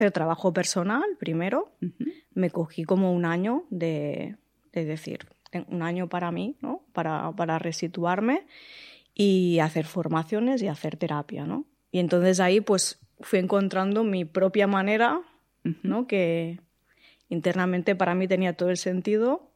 el trabajo personal primero. Me cogí como un año de decir, un año para mí, ¿no? Para resituarme y hacer formaciones y hacer terapia, ¿no? Y entonces ahí pues fui encontrando mi propia manera, ¿no? Que internamente para mí tenía todo el sentido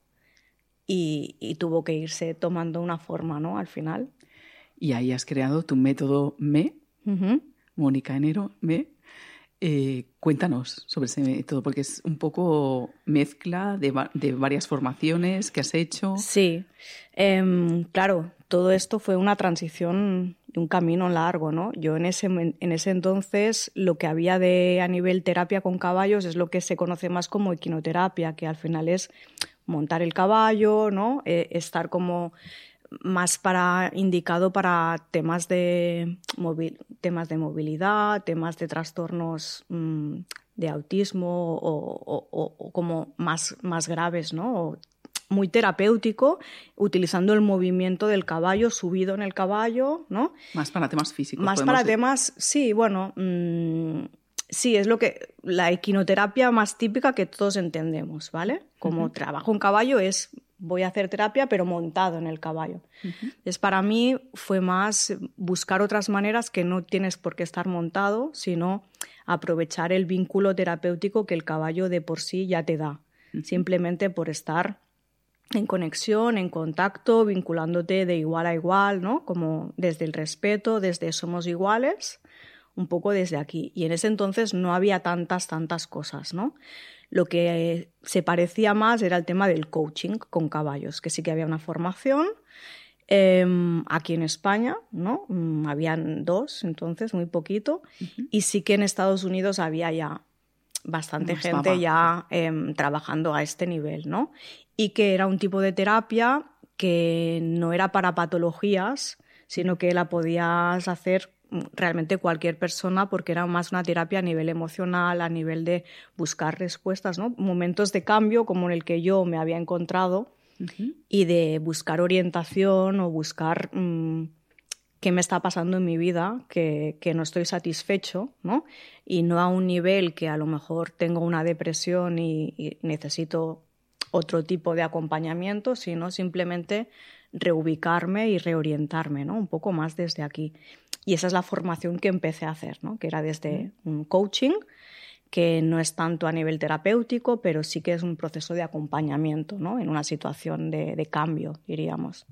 y tuvo que irse tomando una forma, ¿no? Al final. Y ahí has creado tu método ME, Mónica Enero, ME. Cuéntanos sobre ese método, porque es un poco mezcla de varias formaciones que has hecho. Sí, claro, todo esto fue una transición, un camino largo, ¿no? Yo en ese entonces lo que había a nivel terapia con caballos es lo que se conoce más como equinoterapia, que al final es montar el caballo, ¿no? Estar como más indicado para temas de movilidad, temas de trastornos de autismo o como más graves, ¿no? Muy terapéutico, utilizando el movimiento del caballo, subido en el caballo, ¿no? Más para temas físicos. Más para temas, sí, bueno, sí, es la equinoterapia más típica que todos entendemos, ¿vale? Como trabajo en caballo es, voy a hacer terapia, pero montado en el caballo. Entonces, para mí fue más buscar otras maneras que no tienes por qué estar montado, sino aprovechar el vínculo terapéutico que el caballo de por sí ya te da, simplemente por estar en conexión, en contacto, vinculándote de igual a igual, ¿no? Como desde el respeto, desde somos iguales, un poco desde aquí. Y en ese entonces no había tantas cosas, ¿no? Lo que se parecía más era el tema del coaching con caballos, que sí que había una formación aquí en España, ¿no? Habían 2, entonces, muy poquito. Y sí que en Estados Unidos había ya bastante gente ya trabajando a este nivel, ¿no? Y que era un tipo de terapia que no era para patologías, sino que la podías hacer realmente cualquier persona porque era más una terapia a nivel emocional, a nivel de buscar respuestas, ¿no? Momentos de cambio como en el que yo me había encontrado y de buscar orientación o buscar qué me está pasando en mi vida, que no estoy satisfecho, ¿no? Y no a un nivel que a lo mejor tengo una depresión y necesito otro tipo de acompañamiento, sino simplemente reubicarme y reorientarme, ¿no? Un poco más desde aquí. Y esa es la formación que empecé a hacer, ¿no? Que era desde un coaching, que no es tanto a nivel terapéutico, pero sí que es un proceso de acompañamiento, ¿no? En una situación de cambio, diríamos.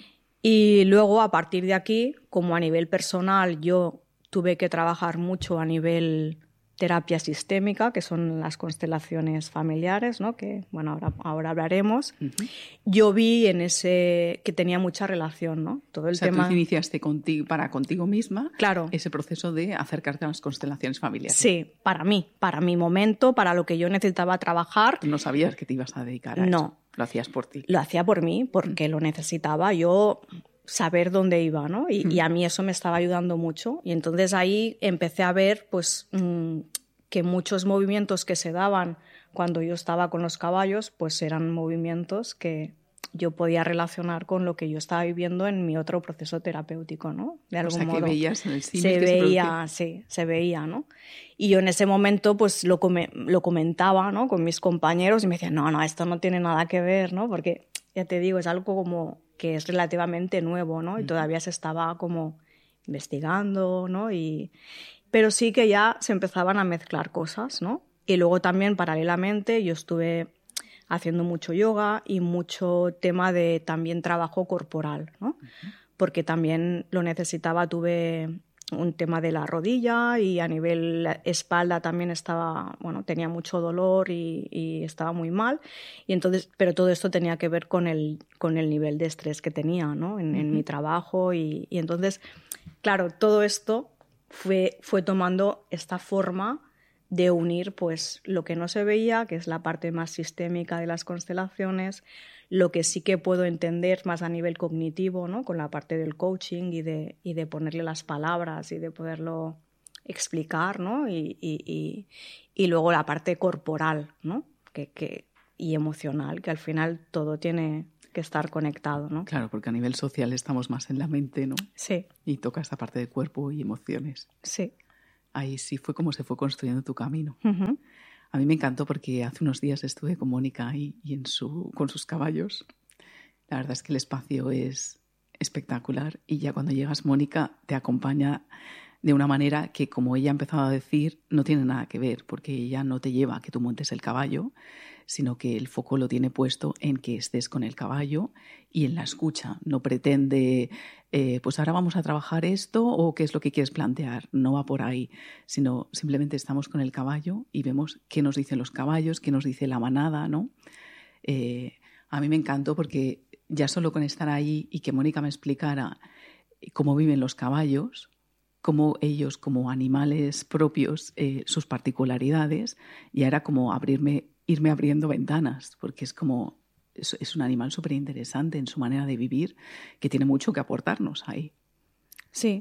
Y luego, a partir de aquí, como a nivel personal, yo tuve que trabajar mucho a nivel terapia sistémica, que son las constelaciones familiares, ¿no? Que, bueno, ahora hablaremos. Yo vi en ese que tenía mucha relación, ¿no? Todo el tema. Tú iniciaste contigo misma, claro, ese proceso de acercarte a las constelaciones familiares. Sí, para mi momento, para lo que yo necesitaba trabajar. ¿Tú no sabías que te ibas a dedicar a eso? No. Lo hacías por ti. Lo hacía por mí, porque lo necesitaba yo saber dónde iba, ¿no? Y a mí eso me estaba ayudando mucho. Y entonces ahí empecé a ver, pues, que muchos movimientos que se daban cuando yo estaba con los caballos, pues eran movimientos que yo podía relacionar con lo que yo estaba viviendo en mi otro proceso terapéutico, ¿no? De algún modo. Que veías en el símil se que veía, se veía, ¿no? Y yo en ese momento pues lo comentaba, ¿no? Con mis compañeros y me decían, no, esto no tiene nada que ver, ¿no? Porque, ya te digo, es algo como que es relativamente nuevo, ¿no? Y todavía se estaba como investigando, ¿no? Pero sí que ya se empezaban a mezclar cosas, ¿no? Y luego también, paralelamente, yo estuve haciendo mucho yoga y mucho tema de también trabajo corporal, ¿no? Porque también lo necesitaba, tuve un tema de la rodilla y a nivel espalda también tenía mucho dolor y estaba muy mal. Y entonces, pero todo esto tenía que ver con el nivel de estrés que tenía, ¿no? En mi trabajo y entonces, claro, todo esto fue tomando esta forma de unir pues lo que no se veía, que es la parte más sistémica de las constelaciones, lo que sí que puedo entender más a nivel cognitivo, ¿no? Con la parte del coaching y de ponerle las palabras y de poderlo explicar, ¿no? Y luego la parte corporal, ¿no? Y emocional, que al final todo tiene que estar conectado, ¿no? Claro, porque a nivel social estamos más en la mente, ¿no? Sí. Y toca esta parte de cuerpo y emociones. Sí. ahí sí fue como se fue construyendo tu camino. Ujú. A mí me encantó porque hace unos días estuve con Mónica ahí y con sus caballos. La verdad es que el espacio es espectacular y ya cuando llegas, Mónica te acompaña de una manera que, como ella ha empezado a decir, no tiene nada que ver, porque ella no te lleva a que tú montes el caballo, sino que el foco lo tiene puesto en que estés con el caballo y en la escucha. No pretende, pues ahora vamos a trabajar esto o qué es lo que quieres plantear. No va por ahí, sino simplemente estamos con el caballo y vemos qué nos dicen los caballos, qué nos dice la manada, ¿no? A mí me encantó porque ya solo con estar ahí y que Mónica me explicara cómo viven los caballos, cómo ellos como animales propios, sus particularidades, ya era como irme abriendo ventanas, porque es como es un animal súper interesante en su manera de vivir, que tiene mucho que aportarnos ahí. Sí.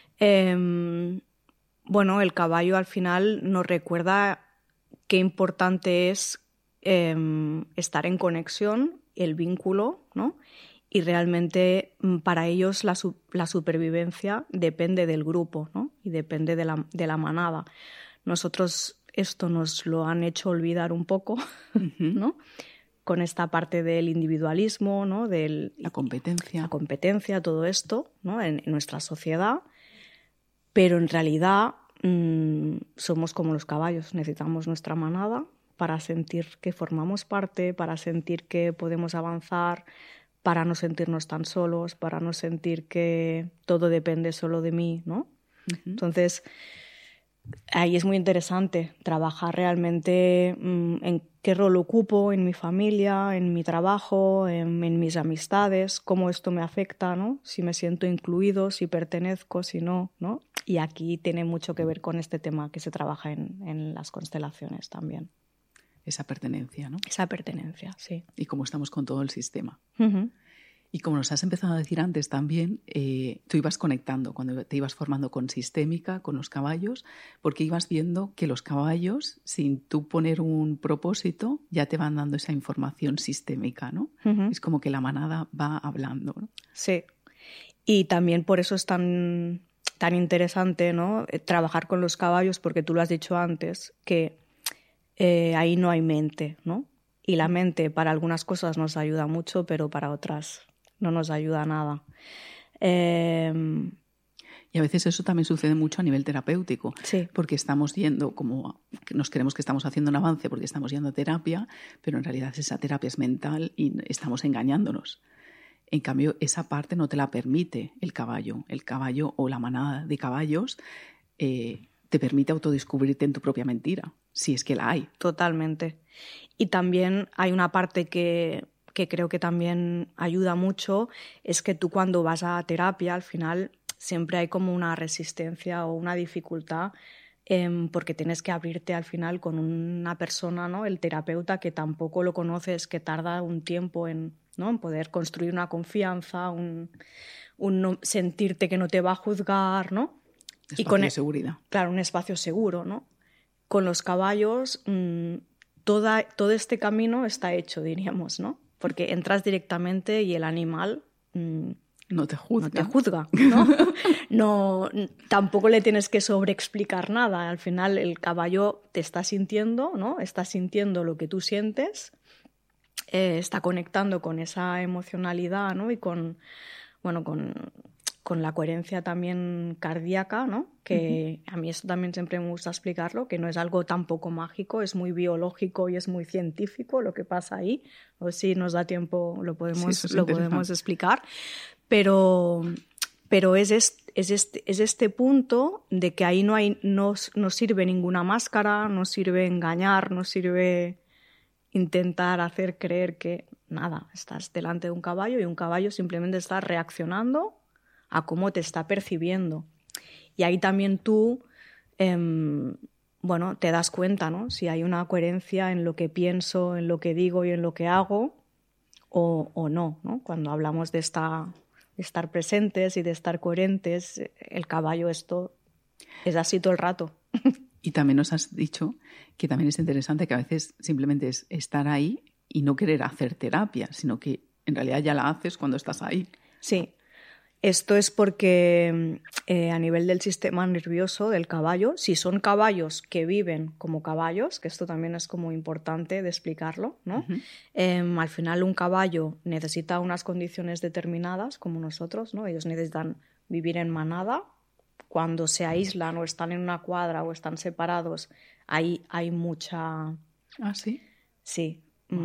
Bueno, el caballo al final nos recuerda qué importante es estar en conexión, el vínculo, ¿no? Y realmente para ellos la supervivencia depende del grupo, ¿no? Y depende de la manada. Nosotros esto nos lo han hecho olvidar un poco, ¿no? Con esta parte del individualismo, ¿no? La competencia, todo esto, ¿no? En nuestra sociedad. Pero en realidad somos como los caballos, necesitamos nuestra manada para sentir que formamos parte, para sentir que podemos avanzar, para no sentirnos tan solos, para no sentir que todo depende solo de mí, ¿no? Entonces, ahí es muy interesante trabajar realmente en qué rol ocupo en mi familia, en mi trabajo, en mis amistades, cómo esto me afecta, ¿no? Si me siento incluido, si pertenezco, si no, ¿no? Y aquí tiene mucho que ver con este tema que se trabaja en las constelaciones también. Esa pertenencia, ¿no? Esa pertenencia, sí. Y cómo estamos con todo el sistema. Uh-huh. Y como nos has empezado a decir antes también, tú ibas conectando cuando te ibas formando con sistémica, con los caballos, porque ibas viendo que los caballos, sin tú poner un propósito, ya te van dando esa información sistémica, ¿no? Uh-huh. Es como que la manada va hablando, ¿no? Sí. Y también por eso es tan interesante, ¿no? Trabajar con los caballos, porque tú lo has dicho antes, que ahí no hay mente, ¿no? Y la mente para algunas cosas nos ayuda mucho, pero para otras no nos ayuda nada. Y a veces eso también sucede mucho a nivel terapéutico, sí. Porque estamos yendo como nos creemos que estamos haciendo un avance porque estamos yendo a terapia, pero en realidad esa terapia es mental y estamos engañándonos. En cambio, esa parte no te la permite el caballo. El caballo o la manada de caballos te permite autodescubrirte en tu propia mentira, si es que la hay. Totalmente. Y también hay una parte que creo que también ayuda mucho, es que tú cuando vas a terapia, al final siempre hay como una resistencia o una dificultad porque tienes que abrirte al final con una persona, ¿no? El terapeuta, que tampoco lo conoces, que tarda un tiempo en poder construir una confianza, un sentirte que no te va a juzgar, ¿no? Espacio de seguridad. Claro, un espacio seguro, ¿no? Con los caballos todo este camino está hecho, diríamos, ¿no? Porque entras directamente y el animal no te juzga, ¿no? No, tampoco le tienes que sobreexplicar nada. Al final el caballo te está sintiendo, ¿no? Está sintiendo lo que tú sientes, está conectando con esa emocionalidad, ¿no? Y con la coherencia también cardíaca, ¿no? Que a mí eso también siempre me gusta explicarlo, que no es algo tampoco mágico, es muy biológico y es muy científico lo que pasa ahí. O si nos da tiempo lo podemos explicar. Pero es este punto de que ahí no sirve ninguna máscara, no sirve engañar, no sirve intentar hacer creer que nada, estás delante de un caballo y un caballo simplemente está reaccionando a cómo te está percibiendo. Y ahí también tú te das cuenta, ¿no? Si hay una coherencia en lo que pienso, en lo que digo y en lo que hago o no, ¿no? Cuando hablamos de estar presentes y de estar coherentes, el caballo esto es así todo el rato. Y también nos has dicho que también es interesante que a veces simplemente es estar ahí y no querer hacer terapia, sino que en realidad ya la haces cuando estás ahí. Sí. Esto es porque a nivel del sistema nervioso del caballo, si son caballos que viven como caballos, que esto también es como importante de explicarlo, ¿no? Al final un caballo necesita unas condiciones determinadas, como nosotros, ¿no? Ellos necesitan vivir en manada. Cuando se aíslan o están en una cuadra o están separados, ahí hay mucha... ¿Ah, sí? Sí.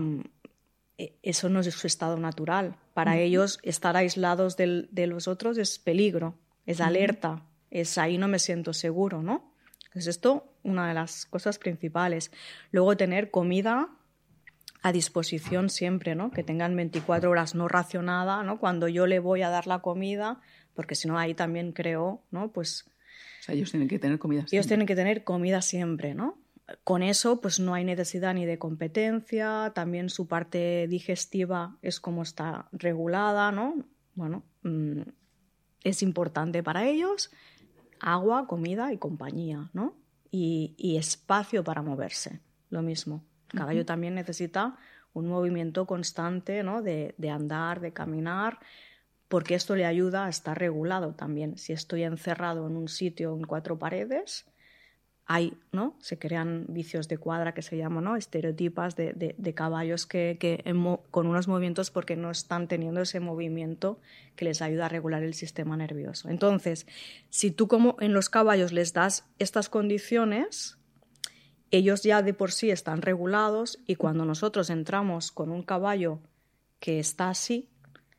Eso no es su estado natural. Para ellos estar aislados de los otros es peligro, es alerta, es ahí no me siento seguro, ¿no? Entonces esto, una de las cosas principales. Luego tener comida a disposición siempre, ¿no? Que tengan 24 horas no racionada, ¿no? Cuando yo le voy a dar la comida, porque si no ahí también creo, ¿no? Pues... O sea, ellos tienen que tener comida siempre. Ellos tienen que tener comida siempre, ¿no? Con eso, pues no hay necesidad ni de competencia, también su parte digestiva es como está regulada, ¿no? Bueno, es importante para ellos agua, comida y compañía, ¿no? Y espacio para moverse, lo mismo. El caballo también necesita un movimiento constante, ¿no? De andar, de caminar, porque esto le ayuda a estar regulado también. Si estoy encerrado en un sitio en 4 paredes... ¿no? Se crean vicios de cuadra que se llaman, ¿no? Estereotipas de caballos con unos movimientos porque no están teniendo ese movimiento que les ayuda a regular el sistema nervioso. Entonces, si tú como en los caballos les das estas condiciones, ellos ya de por sí están regulados y cuando nosotros entramos con un caballo que está así,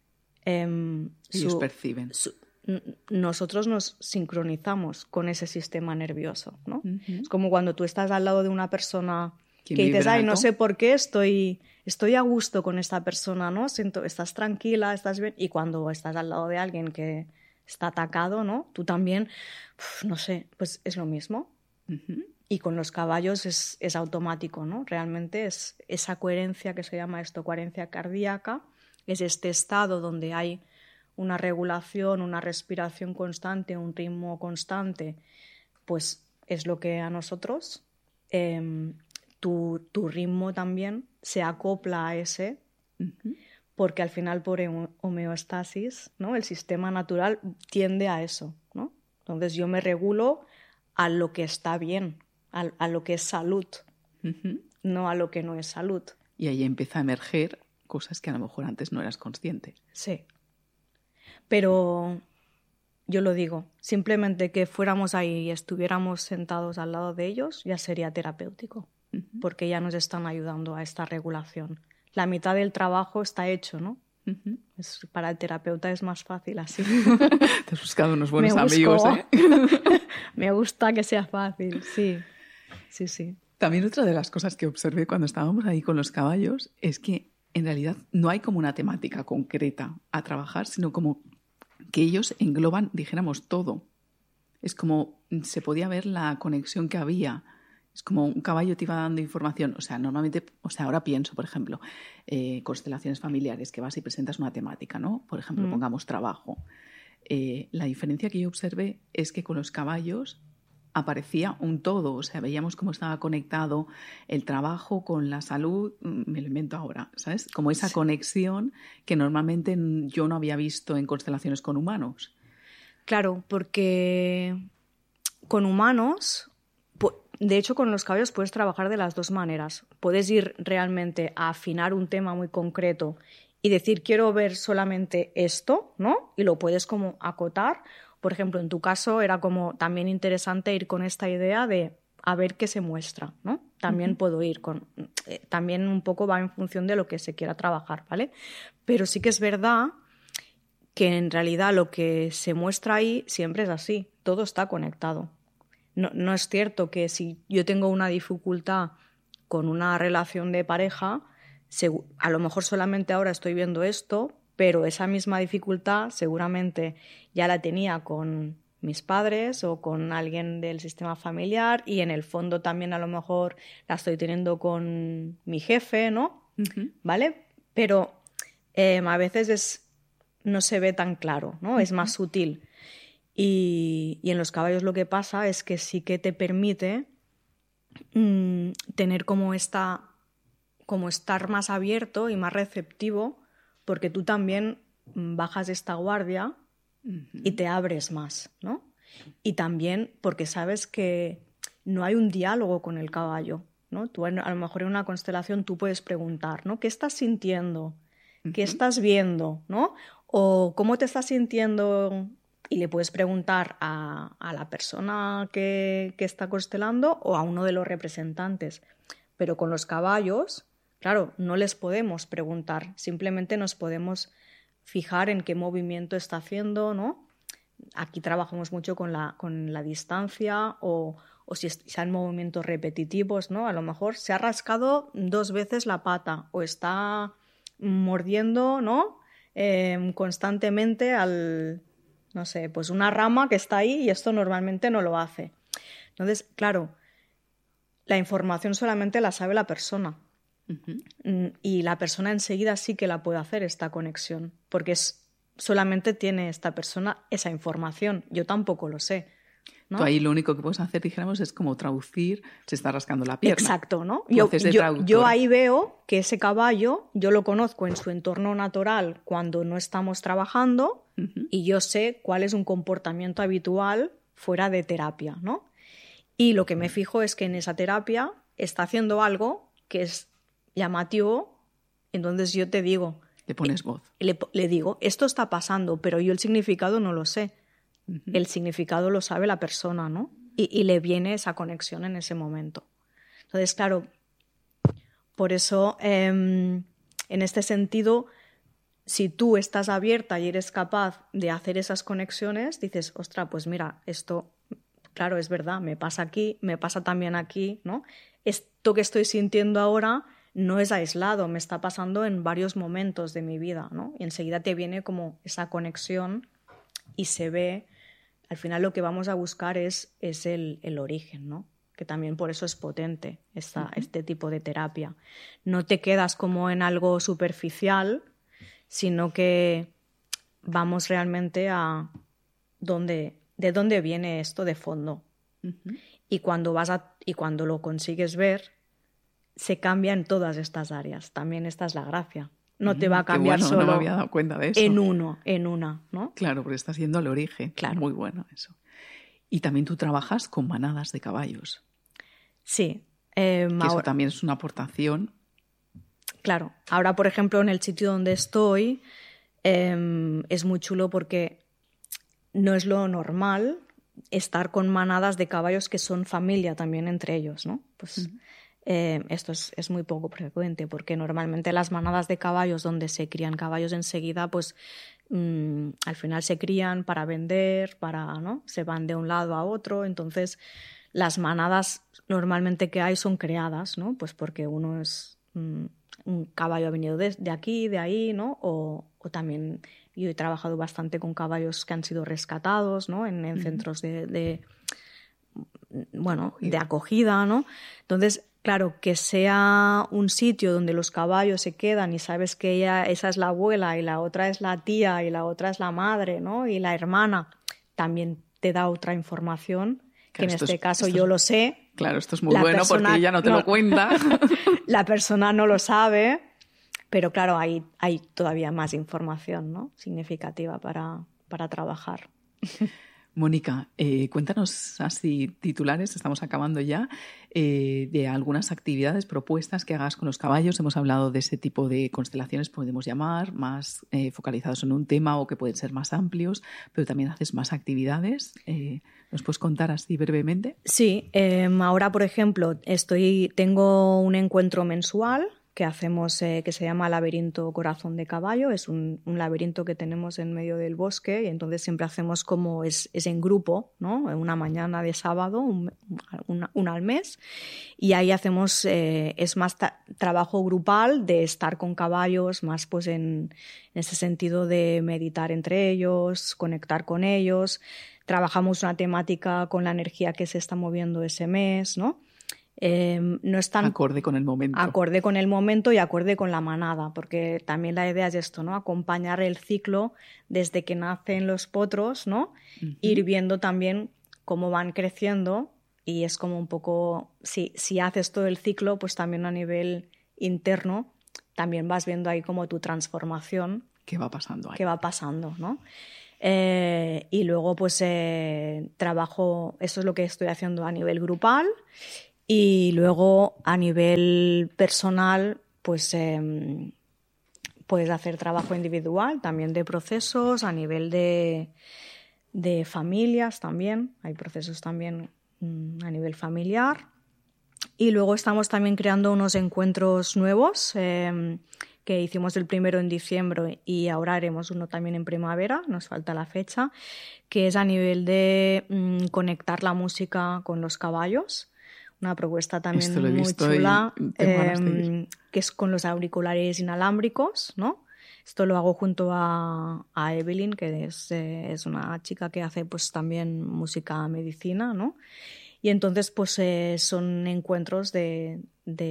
ellos perciben. Nosotros nos sincronizamos con ese sistema nervioso, ¿no? Es como cuando tú estás al lado de una persona que dices, ay, no sé por qué estoy a gusto con esta persona, ¿no? Estás tranquila, estás bien. Y cuando estás al lado de alguien que está atacado, ¿no? Tú también, no sé, pues es lo mismo. Y con los caballos es automático, ¿no? Realmente es esa coherencia que se llama esto, coherencia cardíaca, es este estado donde hay una regulación, una respiración constante, un ritmo constante, pues es lo que a nosotros, tu ritmo también se acopla a ese, porque al final por homeostasis, ¿no? El sistema natural tiende a eso, ¿no? Entonces yo me regulo a lo que está bien, a lo que es salud, no a lo que no es salud. Y ahí empieza a emerger cosas que a lo mejor antes no eras consciente. Sí. Pero yo lo digo, simplemente que fuéramos ahí y estuviéramos sentados al lado de ellos ya sería terapéutico, porque ya nos están ayudando a esta regulación. La mitad del trabajo está hecho, ¿no? Para el terapeuta es más fácil así. Te has buscado unos buenos amigos, ¿eh? Me gusta que sea fácil, sí. Sí, sí. También otra de las cosas que observé cuando estábamos ahí con los caballos es que en realidad no hay como una temática concreta a trabajar, sino como que ellos engloban, dijéramos, todo. Es como se podía ver la conexión que había. Es como un caballo te iba dando información. O sea, normalmente, ahora pienso, por ejemplo, constelaciones familiares, que vas y presentas una temática, ¿no? Por ejemplo, pongamos trabajo. La diferencia que yo observé es que con los caballos aparecía un todo, o sea, veíamos cómo estaba conectado el trabajo con la salud, me lo invento ahora, ¿sabes? Como esa conexión que normalmente yo no había visto en constelaciones con humanos. Claro, porque con humanos, de hecho con los caballos puedes trabajar de las dos maneras. Puedes ir realmente a afinar un tema muy concreto y decir, quiero ver solamente esto, ¿no? Y lo puedes como acotar. Por ejemplo, en tu caso era como también interesante ir con esta idea de a ver qué se muestra, ¿no? También puedo ir con... también un poco va en función de lo que se quiera trabajar, ¿vale? Pero sí que es verdad que en realidad lo que se muestra ahí siempre es así, todo está conectado. No es cierto que si yo tengo una dificultad con una relación de pareja, a lo mejor solamente ahora estoy viendo esto, pero esa misma dificultad seguramente ya la tenía con mis padres o con alguien del sistema familiar y en el fondo también a lo mejor la estoy teniendo con mi jefe, ¿no? ¿Vale? Pero a veces no se ve tan claro, ¿no? Es más sutil. Y en los caballos lo que pasa es que sí que te permite tener como estar más abierto y más receptivo, porque tú también bajas esta guardia y te abres más, ¿no? Y también porque sabes que no hay un diálogo con el caballo, ¿no? Tú a lo mejor en una constelación tú puedes preguntar, ¿no? ¿Qué estás sintiendo? ¿Qué estás viendo? ¿No? O ¿cómo te estás sintiendo? Y le puedes preguntar a la persona que está constelando o a uno de los representantes. Pero con los caballos, claro, no les podemos preguntar, simplemente nos podemos fijar en qué movimiento está haciendo, ¿no? Aquí trabajamos mucho con la distancia o si sean movimientos repetitivos, ¿no? A lo mejor se ha rascado 2 veces la pata o está mordiendo, ¿no? Constantemente no sé, pues una rama que está ahí y esto normalmente no lo hace. Entonces, claro, la información solamente la sabe la persona. Y la persona enseguida sí que la puede hacer esta conexión, porque solamente tiene esta persona esa información. Yo tampoco lo sé, ¿no? Tú ahí lo único que puedes hacer, dijéramos, es como traducir, se está rascando la pierna. Exacto, ¿no? Yo ahí veo que ese caballo, yo lo conozco en su entorno natural cuando no estamos trabajando y yo sé cuál es un comportamiento habitual fuera de terapia, ¿no? Y lo que me fijo es que en esa terapia está haciendo algo que es llamativo, entonces yo te digo... Le pones voz. Le digo, esto está pasando, pero yo el significado no lo sé. El significado lo sabe la persona, ¿no? Y le viene esa conexión en ese momento. Entonces, claro, por eso, en este sentido, si tú estás abierta y eres capaz de hacer esas conexiones, dices, ostras, pues mira, esto, claro, es verdad, me pasa aquí, me pasa también aquí, ¿no? Esto que estoy sintiendo ahora no es aislado, me está pasando en varios momentos de mi vida, ¿no? Y enseguida te viene como esa conexión y se ve, al final lo que vamos a buscar es el origen, ¿no? Que también por eso es potente este tipo de terapia. No te quedas como en algo superficial, sino que vamos realmente a de dónde viene esto de fondo. Y cuando lo consigues ver, se cambia en todas estas áreas. También esta es la gracia. No te va a cambiar solo no me había dado cuenta de eso. en una, ¿no? Claro, porque estás yendo al origen. Claro. Muy bueno eso. Y también tú trabajas con manadas de caballos. Sí. Eso también es una aportación. Claro. Ahora, por ejemplo, en el sitio donde estoy, es muy chulo porque no es lo normal estar con manadas de caballos que son familia también entre ellos, ¿no? Pues... esto es muy poco frecuente porque normalmente las manadas de caballos donde se crían caballos enseguida, pues al final se crían para vender, ¿no? Se van de un lado a otro. Entonces las manadas normalmente que hay son creadas, ¿no? Pues porque uno es un caballo ha venido de aquí, de ahí, ¿no? O también yo he trabajado bastante con caballos que han sido rescatados, ¿no? En centros de acogida, ¿no? Entonces, claro, que sea un sitio donde los caballos se quedan y sabes que esa es la abuela y la otra es la tía y la otra es la madre, ¿no? Y la hermana, también te da otra información, que en este caso yo lo sé. Claro, esto es muy bueno porque ella no te lo cuenta. La persona no lo sabe, pero claro, hay todavía más información, ¿no? Significativa para trabajar. Mónica, cuéntanos así titulares, estamos acabando ya, de algunas actividades, propuestas que hagas con los caballos. Hemos hablado de ese tipo de constelaciones, podemos llamar, más focalizados en un tema o que pueden ser más amplios, pero también haces más actividades. ¿Nos puedes contar así brevemente? Sí, ahora, por ejemplo, tengo un encuentro mensual que hacemos, que se llama Laberinto Corazón de Caballo. Es un laberinto que tenemos en medio del bosque y entonces siempre hacemos como es en grupo, ¿no? Una mañana de sábado, una al mes, y ahí hacemos, es más trabajo grupal de estar con caballos, más pues en ese sentido de meditar entre ellos, conectar con ellos. Trabajamos una temática con la energía que se está moviendo ese mes, ¿no? No es tan acorde con el momento. Acorde con el momento y acorde con la manada, porque también la idea es esto, ¿no? Acompañar el ciclo desde que nacen los potros, ¿no? Ir viendo también cómo van creciendo y es como un poco, si haces todo el ciclo, pues también a nivel interno también vas viendo ahí como tu transformación. ¿Qué va pasando ahí? ¿Qué va pasando, no? Y luego pues trabajo, eso es lo que estoy haciendo a nivel grupal, y luego a nivel personal pues puedes hacer trabajo individual, también de procesos, a nivel de familias también, hay procesos también a nivel familiar. Y luego estamos también creando unos encuentros nuevos, que hicimos el primero en diciembre y ahora haremos uno también en primavera, nos falta la fecha, que es a nivel de conectar la música con los caballos. Una propuesta también muy chula, que es con los auriculares inalámbricos, ¿no? Esto lo hago junto a Evelyn, que es una chica que hace pues también música medicina, ¿no? Y entonces pues son encuentros de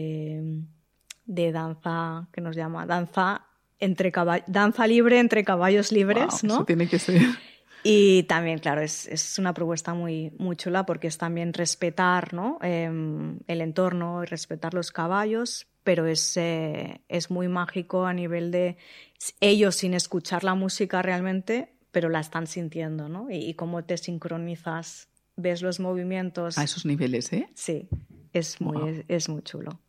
danza, que nos llama danza libre entre caballos libres, wow, ¿no? Eso tiene que ser. Y también, claro, es una propuesta muy, muy chula porque es también respetar, ¿no? El entorno y respetar los caballos, pero es muy mágico a nivel de ellos sin escuchar la música realmente, pero la están sintiendo, ¿no? Y cómo te sincronizas, ves los movimientos. A esos niveles, ¿eh? Sí, es muy chulo.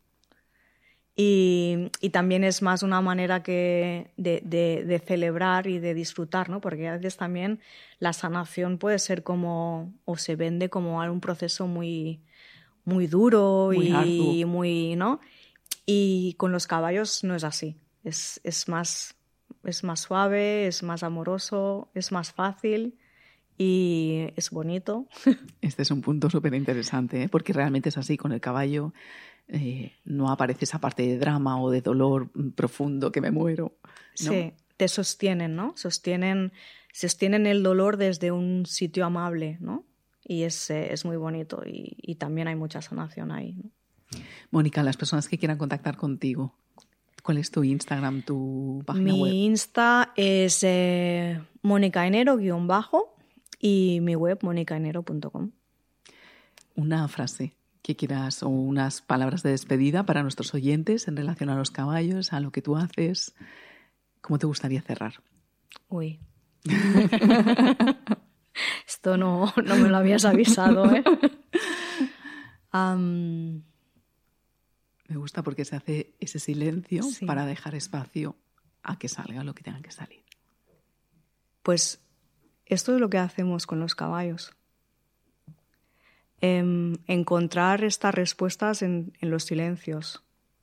Y también es más una manera de celebrar y de disfrutar, ¿no? Porque a veces también la sanación puede ser como, o se vende como un proceso muy, muy duro muy y arduo. muy, ¿no? Y con los caballos no es así. Es más suave, es más amoroso, es más fácil y es bonito. Este es un punto súper interesante, ¿eh? Porque realmente es así, con el caballo no aparece esa parte de drama o de dolor profundo que me muero, ¿no? Sí, te sostienen, ¿no? Sostienen el dolor desde un sitio amable, ¿no? Y es muy bonito y también hay mucha sanación ahí, ¿no? Mónica, las personas que quieran contactar contigo, ¿cuál es tu Instagram, tu página web? Mi Insta es monicaenero_ y mi web monicaenero.com. Una frase que quieras o unas palabras de despedida para nuestros oyentes en relación a los caballos, a lo que tú haces. ¿Cómo te gustaría cerrar? Uy. Esto no me lo habías avisado, ¿eh? Me gusta porque se hace ese silencio sí. para dejar espacio a que salga lo que tenga que salir. Pues esto es lo que hacemos con los caballos. Encontrar estas respuestas en los silencios.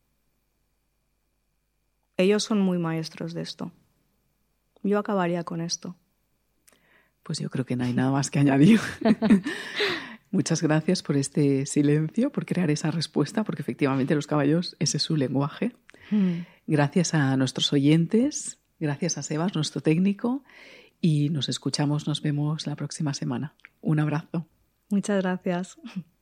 Ellos son muy maestros de esto. Yo acabaría con esto. Pues yo creo que no hay nada más que añadir. Muchas gracias por este silencio, por crear esa respuesta, porque efectivamente los caballos, ese es su lenguaje. Gracias a nuestros oyentes, gracias a Sebas, nuestro técnico, y nos vemos la próxima semana. Un abrazo. Muchas gracias.